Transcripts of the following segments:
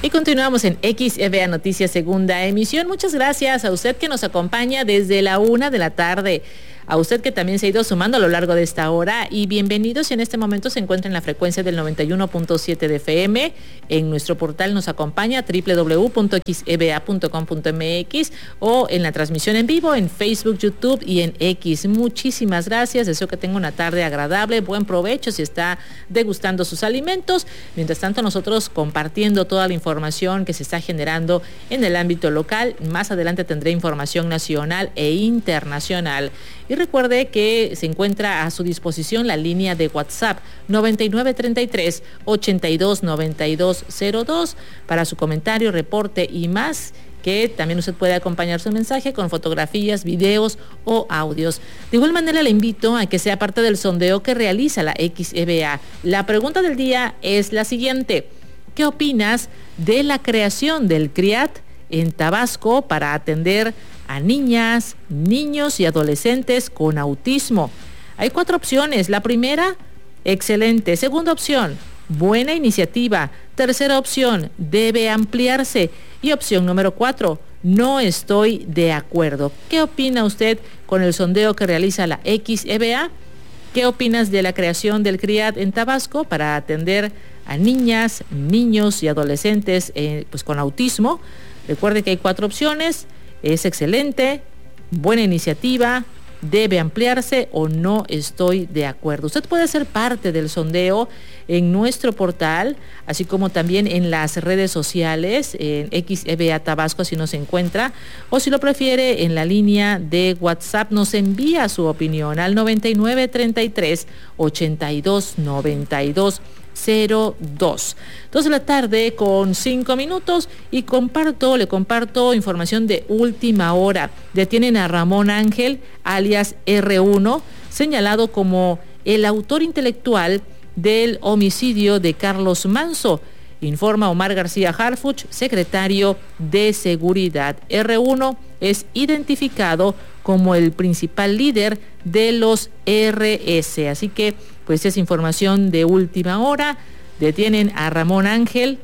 Y continuamos en XEVA Noticias Segunda Emisión. Muchas gracias a usted que nos acompaña desde la 1 de la tarde. A usted que también se ha ido sumando a lo largo de esta hora y bienvenidos. Si en este momento se encuentra en la frecuencia del 91.7 de FM, en nuestro portal nos acompaña www.xeva.com.mx o en la transmisión en vivo en Facebook, YouTube y en X. Muchísimas gracias. Deseo que tenga una tarde agradable, buen provecho si está degustando sus alimentos. Mientras tanto, nosotros compartiendo toda la información que se está generando en el ámbito local. Más adelante tendré información nacional e internacional. Y recuerde que se encuentra a su disposición la línea de WhatsApp 9933-829202 para su comentario, reporte y más, que también usted puede acompañar su mensaje con fotografías, videos o audios. De igual manera le invito a que sea parte del sondeo que realiza la XEVA. La pregunta del día es la siguiente: ¿qué opinas de la creación del CRIAT en Tabasco para atender a niñas, niños y adolescentes con autismo? Hay 4 opciones. La primera, excelente. Segunda opción, buena iniciativa. Tercera opción, debe ampliarse. Y opción número 4, no estoy de acuerdo. ¿Qué opina usted con el sondeo que realiza la XEVA? ¿Qué opinas de la creación del CRIAT en Tabasco para atender a niñas, niños y adolescentes pues con autismo? Recuerde que hay 4 opciones. Es excelente, buena iniciativa, debe ampliarse o no estoy de acuerdo. Usted puede ser parte del sondeo en nuestro portal, así como también en las redes sociales, en XEVA Tabasco si nos encuentra, o si lo prefiere en la línea de WhatsApp nos envía su opinión al 9933-829202. 2 de la tarde con 5 minutos y le comparto información de última hora. Detienen a Ramón Ángel, alias R1, señalado como el autor intelectual del homicidio de Carlos Manzo, informa Omar García Harfuch, secretario de Seguridad. R1 es identificado como el principal líder de los RS, así que pues es información de última hora. Detienen a Ramón Ángel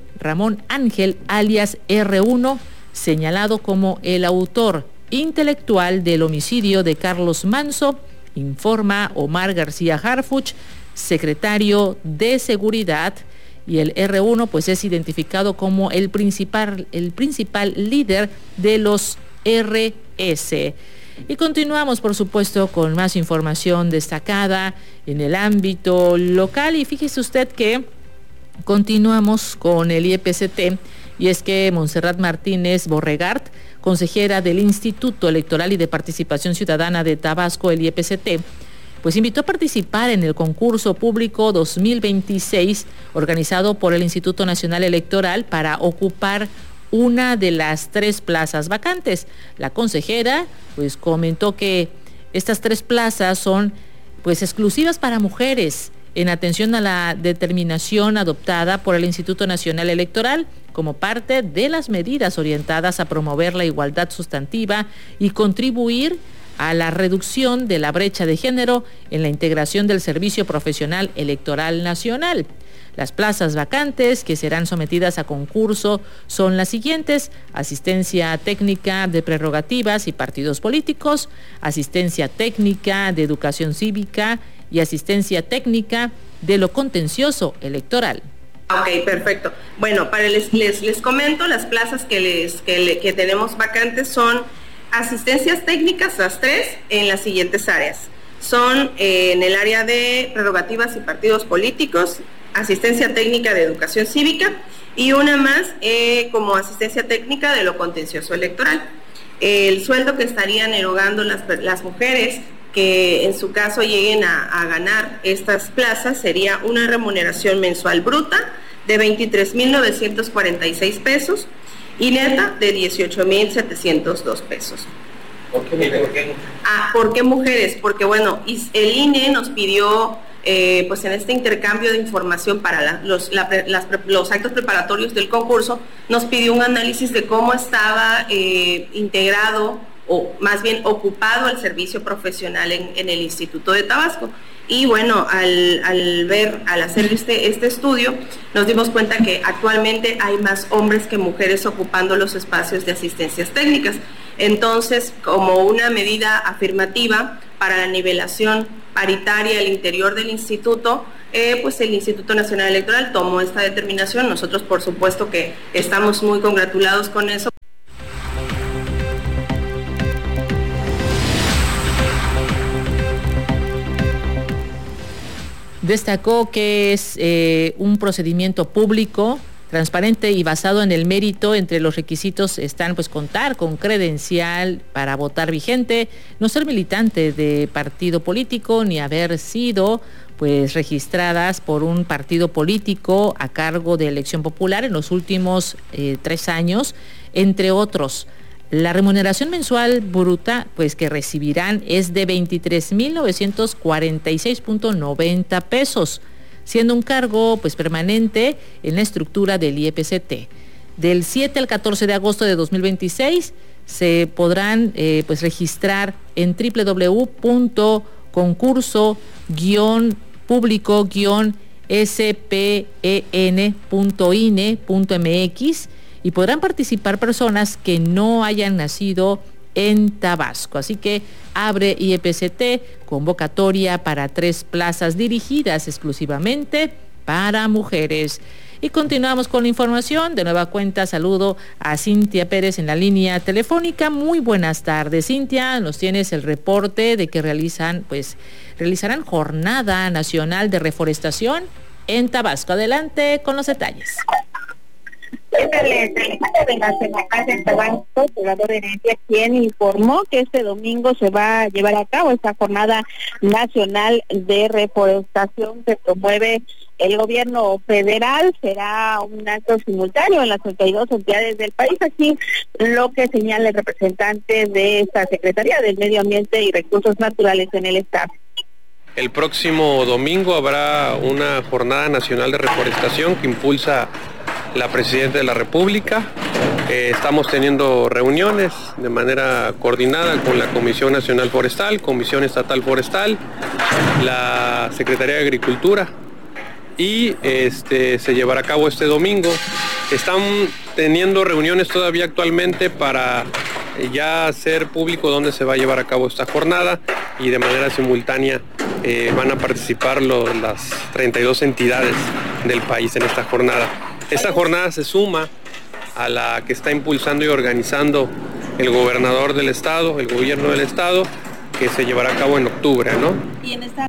alias R1, señalado como el autor intelectual del homicidio de Carlos Manzo, informa Omar García Harfuch, secretario de Seguridad. Y el R1 pues es identificado como el principal líder de los RS. Y continuamos, por supuesto, con más información destacada en el ámbito local. Y fíjese usted que continuamos con el IEPCT, y es que Montserrat Martínez Borregart, consejera del Instituto Electoral y de Participación Ciudadana de Tabasco, el IEPCT, pues invitó a participar en el concurso público 2026 organizado por el Instituto Nacional Electoral para ocupar una de las 3 plazas vacantes. La consejera pues comentó que estas 3 plazas son pues exclusivas para mujeres, en atención a la determinación adoptada por el Instituto Nacional Electoral como parte de las medidas orientadas a promover la igualdad sustantiva y contribuir a la reducción de la brecha de género en la integración del Servicio Profesional Electoral Nacional. Las plazas vacantes que serán sometidas a concurso son las siguientes: asistencia técnica de prerrogativas y partidos políticos, asistencia técnica de educación cívica y asistencia técnica de lo contencioso electoral. Ok, perfecto. Bueno, les comento las plazas que tenemos vacantes. Son asistencias técnicas, las 3, en las siguientes áreas. Son en el área de prerrogativas y partidos políticos, asistencia técnica de educación cívica y una más como asistencia técnica de lo contencioso electoral. El sueldo que estarían erogando las mujeres que en su caso lleguen a ganar estas plazas sería una remuneración mensual bruta de 23,946 pesos y neta de 18,702 pesos. ¿Por qué mujeres? ¿Por qué mujeres? Porque bueno, el INE nos pidió pues en este intercambio de información para los actos preparatorios del concurso, nos pidió un análisis de cómo estaba integrado o más bien ocupado el servicio profesional en el Instituto de Tabasco. Y bueno, al hacer este estudio, nos dimos cuenta que actualmente hay más hombres que mujeres ocupando los espacios de asistencias técnicas. Entonces, como una medida afirmativa para la nivelación paritaria al interior del instituto, pues el Instituto Nacional Electoral tomó esta determinación. Nosotros, por supuesto, que estamos muy congratulados con eso. Destacó que es un procedimiento público, transparente y basado en el mérito. Entre los requisitos están pues contar con credencial para votar vigente, no ser militante de partido político ni haber sido pues registradas por un partido político a cargo de elección popular en los últimos 3 años, entre otros. La remuneración mensual bruta pues que recibirán es de 23,946.90 pesos, siendo un cargo pues permanente en la estructura del IEPCT. Del 7 al 14 de agosto de 2026 se podrán pues registrar en www.concurso-publico-spen.ine.mx y podrán participar personas que no hayan nacido en Tabasco. Así que abre IEPCT convocatoria para 3 plazas dirigidas exclusivamente para mujeres. Y continuamos con la información. De nueva cuenta saludo a Cintia Pérez en la línea telefónica. Muy buenas tardes, Cintia. Nos tienes el reporte de que realizarán Jornada Nacional de Reforestación en Tabasco. Adelante con los detalles. Es el delegado de la Semarnat de Tabasco, Salvador Heredia, quien informó que este domingo se va a llevar a cabo esta Jornada Nacional de Reforestación que promueve el gobierno federal. Será un acto simultáneo en las 32 entidades del país, así lo que señala el representante de esta Secretaría del Medio Ambiente y Recursos Naturales en el estado. El próximo domingo habrá una Jornada Nacional de Reforestación que impulsa la Presidenta de la República. Estamos teniendo reuniones de manera coordinada con la Comisión Nacional Forestal, Comisión Estatal Forestal, la Secretaría de Agricultura y se llevará a cabo este domingo. Están teniendo reuniones todavía actualmente para ya hacer público dónde se va a llevar a cabo esta jornada y de manera simultánea van a participar las 32 entidades del país en esta jornada. Esta jornada se suma a la que está impulsando y organizando el gobernador del estado, el gobierno del estado, que se llevará a cabo en octubre, ¿no? Y en esta...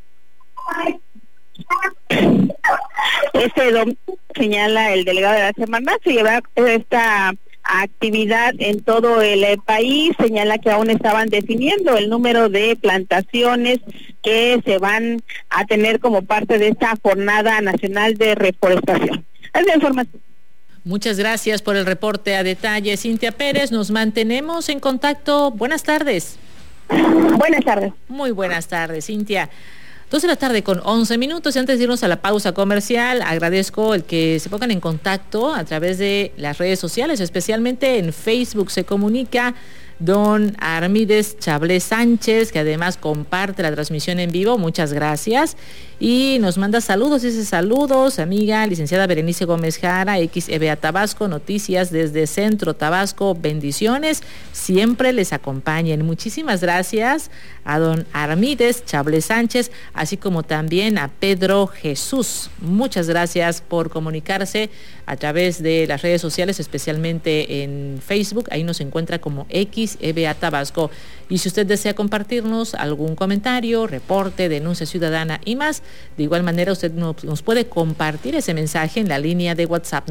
Este domingo, señala el delegado de la Semarnat, se llevará esta actividad en todo el país. Señala que aún estaban definiendo el número de plantaciones que se van a tener como parte de esta Jornada Nacional de Reforestación. Es la información. Muchas gracias por el reporte a detalle, Cintia Pérez. Nos mantenemos en contacto. Buenas tardes. Buenas tardes. Muy buenas tardes, Cintia. 2:11 p.m. y antes de irnos a la pausa comercial, agradezco el que se pongan en contacto a través de las redes sociales, especialmente en Facebook. Se comunica don Armídez Chablé Sánchez, que además comparte la transmisión en vivo. Muchas gracias. Y nos manda saludos, dice: saludos, amiga licenciada Berenice Gómez Jara, XEBA Tabasco, noticias desde Centro Tabasco, bendiciones, siempre les acompañen. Muchísimas gracias a don Armídez Chablé Sánchez, así como también a Pedro Jesús. Muchas gracias por comunicarse a través de las redes sociales, especialmente en Facebook. Ahí nos encuentra como XEBA Tabasco. Y si usted desea compartirnos algún comentario, reporte, denuncia ciudadana y más, de igual manera usted nos puede compartir ese mensaje en la línea de WhatsApp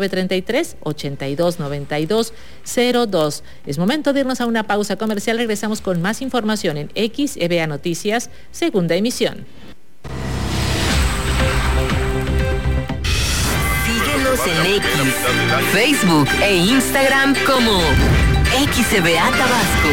9933-829202. Es momento de irnos a una pausa comercial. Regresamos con más información en XEBA Noticias, segunda emisión. Síguenos en X, Facebook e Instagram como XEBA Tabasco.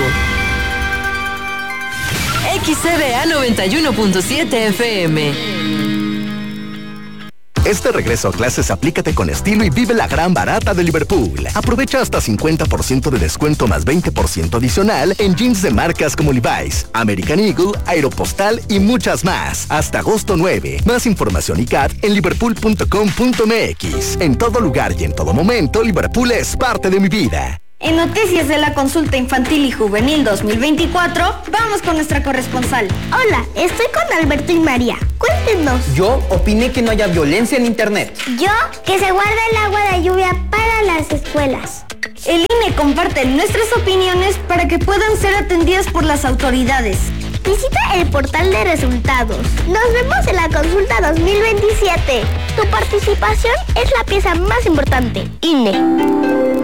XEBA 91.7 FM. Este regreso a clases aplícate con estilo y vive la gran barata de Liverpool. Aprovecha hasta 50% de descuento más 20% adicional en jeans de marcas como Levi's, American Eagle, Aeropostal y muchas más. Hasta agosto 9. Más información y CAT en liverpool.com.mx. En todo lugar y en todo momento, Liverpool es parte de mi vida. En Noticias de la Consulta Infantil y Juvenil 2024, vamos con nuestra corresponsal. Hola, estoy con Alberto y María. Cuéntenos. Yo opiné que no haya violencia en internet. Yo, que se guarda el agua de lluvia para las escuelas. El INE comparte nuestras opiniones para que puedan ser atendidas por las autoridades. Visita el portal de resultados. Nos vemos en la consulta 2027. Tu participación es la pieza más importante. INE.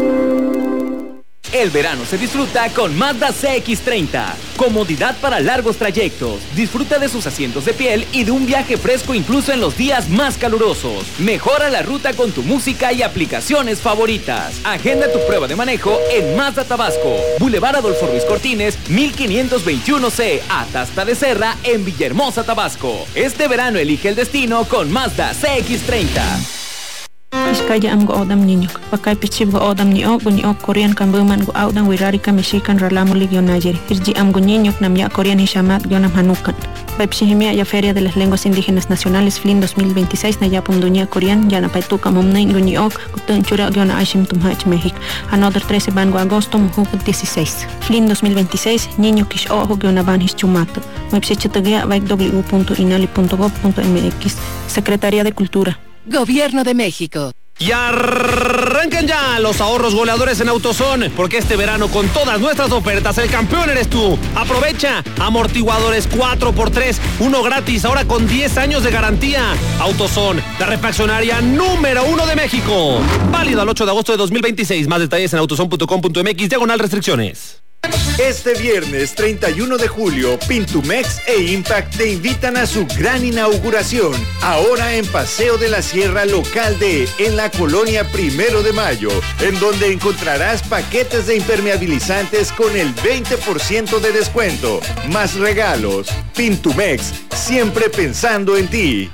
El verano se disfruta con Mazda CX-30. Comodidad para largos trayectos. Disfruta de sus asientos de piel y de un viaje fresco incluso en los días más calurosos. Mejora la ruta con tu música y aplicaciones favoritas. Agenda tu prueba de manejo en Mazda Tabasco. Boulevard Adolfo Ruiz Cortines, 1521C, Atasta de Serra, en Villahermosa, Tabasco. Este verano elige el destino con Mazda CX-30. Iskaya am go odam ninyuk. Pakai pichib go odam ni ok Korean kambuman go audam wirari kamishikan ralamulig yon Nayeri. Irji am go ninyuk nam ya Korean hishamat yonam hanukan. Baipsihimia ya Feria de las Lenguas Indígenas Nacionales FLIN 2026 na yapum dunia Korean yana paituka mumnain go niok kutun chura yona ashim tumhach México. Another 13 van go agosto muhuk 16. FLIN 2026 ninyuk ish ojo yona van his chumato. Baipsichitagia baik w.inali.gov.mx. Secretaría de Cultura. Gobierno de México. Y arrancan ya los ahorros goleadores en AutoZone, porque este verano con todas nuestras ofertas el campeón eres tú. Aprovecha amortiguadores 4x3, uno gratis, ahora con 10 años de garantía. AutoZone, la refaccionaria número 1 de México. Válido al 8 de agosto de 2026. Más detalles en autozone.com.mx/restricciones. Este viernes 31 de julio, Pintumex e Impact te invitan a su gran inauguración, ahora en Paseo de la Sierra Local D, en la colonia 1 de Mayo, en donde encontrarás paquetes de impermeabilizantes con el 20% de descuento, más regalos. Pintumex, siempre pensando en ti.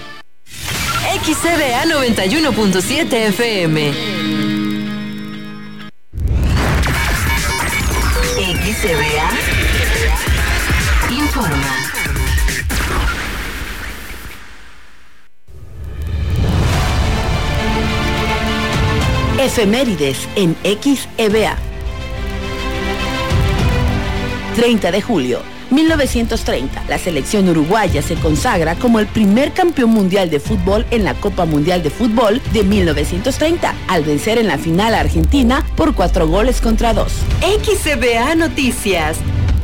XCBA 91.7 FM. XCBA informa. Efemérides en XEBA. 30 de julio, 1930, la selección uruguaya se consagra como el primer campeón mundial de fútbol en la Copa Mundial de Fútbol de 1930, al vencer en la final a Argentina por 4-2. XCBA Noticias.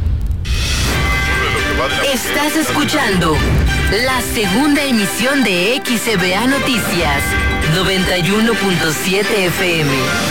Estás escuchando la segunda emisión de XCBA Noticias, 91.7 FM.